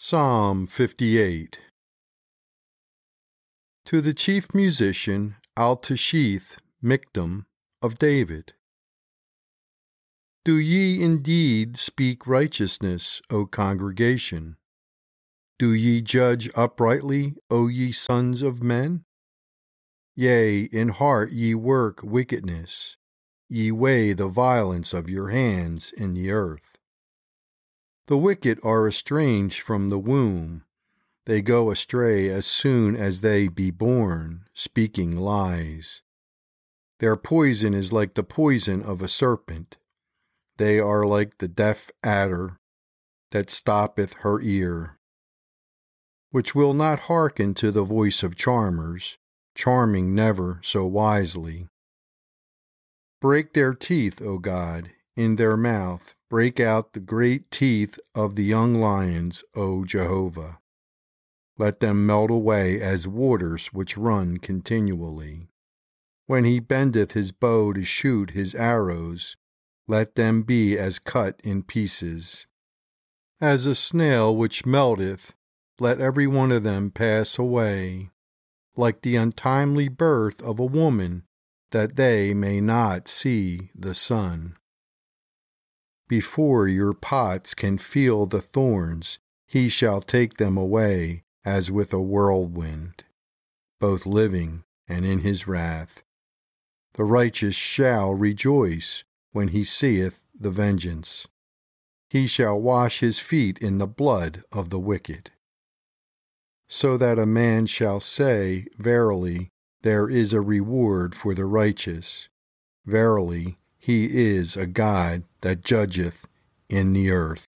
Psalm 58. To the chief musician Altashith Mikdam of David. Do ye indeed speak righteousness, O congregation? Do ye judge uprightly, O ye sons of men? Yea, in heart ye work wickedness, ye weigh the violence of your hands in the earth. The wicked are estranged from the womb. They go astray as soon as they be born, speaking lies. Their poison is like the poison of a serpent. They are like the deaf adder that stoppeth her ear, which will not hearken to the voice of charmers, charming never so wisely. Break their teeth, O God, in their mouth. Break out the great teeth of the young lions, O Jehovah. Let them melt away as waters which run continually. When he bendeth his bow to shoot his arrows, let them be as cut in pieces. As a snail which melteth, let every one of them pass away, like the untimely birth of a woman, that they may not see the sun. Before your pots can feel the thorns, he shall take them away as with a whirlwind, both living and in his wrath. The righteous shall rejoice when he seeth the vengeance. He shall wash his feet in the blood of the wicked. So that a man shall say, Verily, there is a reward for the righteous. Verily, he is a God that judgeth in the earth.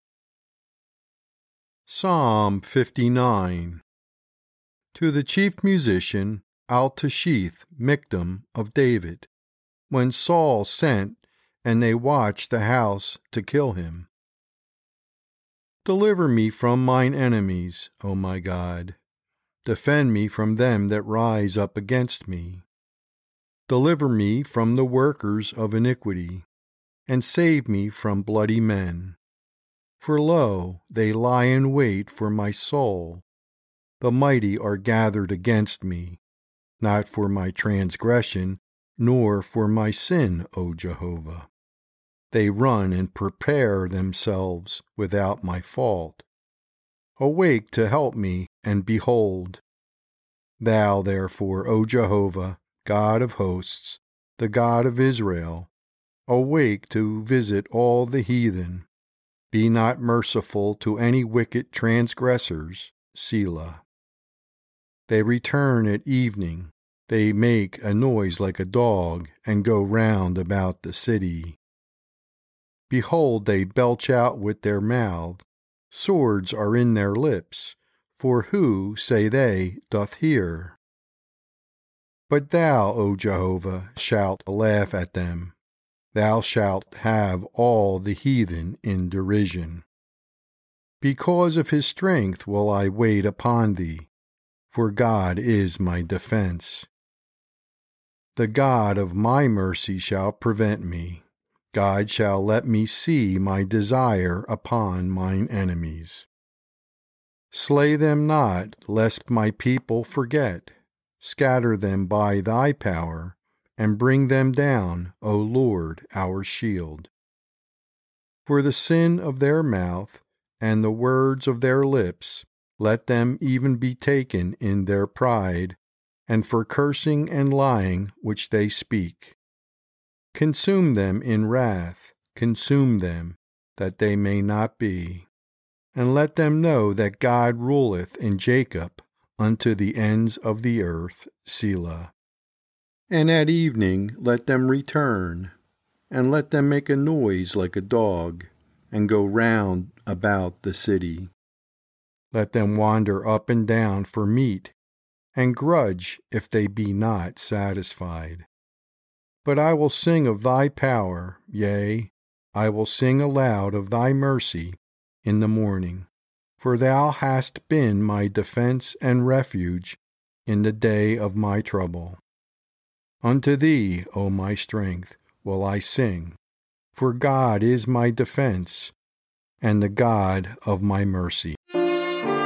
Psalm 59. To the chief musician Altashith Mikdam of David, when Saul sent, and they watched the house to kill him. Deliver me from mine enemies, O my God. Defend me from them that rise up against me. Deliver me from the workers of iniquity, and save me from bloody men. For lo, they lie in wait for my soul. The mighty are gathered against me, not for my transgression, nor for my sin, O Jehovah. They run and prepare themselves without my fault. Awake to help me, and behold. Thou therefore, O Jehovah, God of hosts, the God of Israel, awake to visit all the heathen. Be not merciful to any wicked transgressors, Selah. They return at evening. They make a noise like a dog, and go round about the city. Behold, they belch out with their mouth. Swords are in their lips. For who, say they, doth hear? But thou, O Jehovah, shalt laugh at them. Thou shalt have all the heathen in derision. Because of his strength will I wait upon thee, for God is my defense. The God of my mercy shall prevent me. God shall let me see my desire upon mine enemies. Slay them not, lest my people forget. Scatter them by thy power, and bring them down, O Lord, our shield. For the sin of their mouth, and the words of their lips, let them even be taken in their pride, and for cursing and lying which they speak. Consume them in wrath, consume them, that they may not be. And let them know that God ruleth in Jacob unto the ends of the earth, Selah. And at evening let them return, and let them make a noise like a dog, and go round about the city. Let them wander up and down for meat, and grudge if they be not satisfied. But I will sing of thy power, yea, I will sing aloud of thy mercy in the morning. For thou hast been my defense and refuge in the day of my trouble. Unto thee, O my strength, will I sing, for God is my defense, and the God of my mercy.